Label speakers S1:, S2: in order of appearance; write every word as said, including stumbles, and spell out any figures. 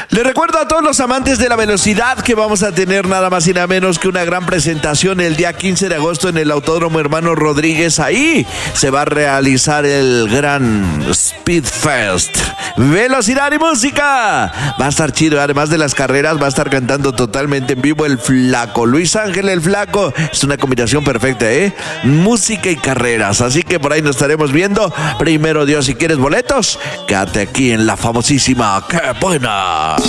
S1: Le recuerdo a todos los amantes de la velocidad que vamos a tener nada más y nada menos que una gran presentación el día quince de agosto en el Autódromo Hermano Rodríguez. Ahí se va a realizar el gran Speed Fest. Velocidad y música. Va a estar chido. Además de las carreras, va a estar cantando totalmente en vivo el Flaco. Luis Ángel el Flaco. Es una combinación perfecta, ¿eh? Música y carreras. Así que por ahí nos estaremos viendo. Primero Dios, si quieres boletos, quédate aquí en la famosísima ¡Qué buena!